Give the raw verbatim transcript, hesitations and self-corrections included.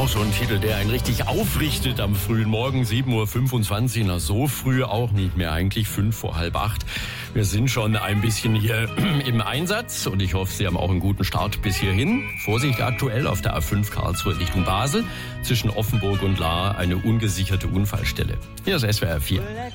Auch so ein Titel, der einen richtig aufrichtet am frühen Morgen, sieben Uhr fünfundzwanzig. Na, so früh auch nicht mehr, eigentlich fünf vor halb acht. Wir sind schon ein bisschen hier im Einsatz und ich hoffe, Sie haben auch einen guten Start bis hierhin. Vorsicht aktuell auf der A fünf Karlsruhe Richtung Basel. Zwischen Offenburg und Lahr eine ungesicherte Unfallstelle. Hier ist S W R vier.